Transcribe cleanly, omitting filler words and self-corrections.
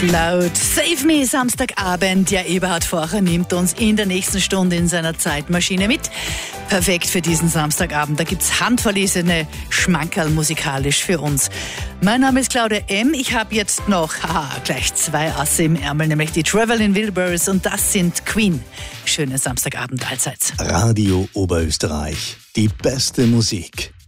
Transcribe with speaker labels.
Speaker 1: Laut Save Me Samstagabend. Ja, Eberhard Forcher nimmt uns in der nächsten Stunde in seiner Zeitmaschine mit. Perfekt für diesen Samstagabend. Da gibt's handverlesene Schmankerl musikalisch für uns. Mein Name ist Claudia M. Ich habe jetzt noch gleich 2 Asse im Ärmel, nämlich die Traveling Wilburys und das sind Queen. Schönen Samstagabend allseits.
Speaker 2: Radio Oberösterreich. Die beste Musik.